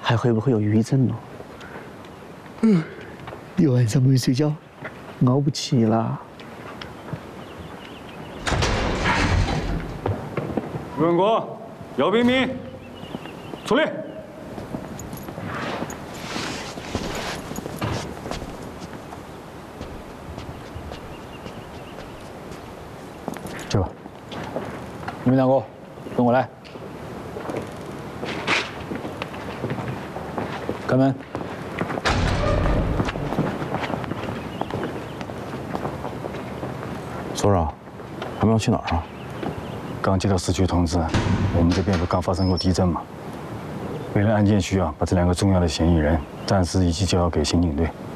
还会不会有余震呢？一晚上没睡觉，熬不起了。 吴永国，姚冰冰，出列。这个，你们两个跟我来。开门。 所长，他们要去哪儿啊？ 刚接到市区通知，我们这边不刚发生过地震吗？为了案件需要，把这2个重要的嫌疑人暂时一起交给刑警队。